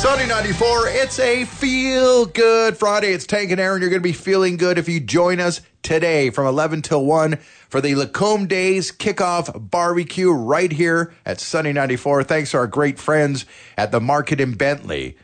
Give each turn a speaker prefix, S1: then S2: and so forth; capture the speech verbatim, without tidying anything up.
S1: Sunny ninety-four, it's a feel-good Friday. It's Tank and Aaron. You're going to be feeling good if you join us today from eleven till one for the Lacombe Days kickoff barbecue right here at Sunny ninety-four. Thanks to our great friends at the Market in Bentley.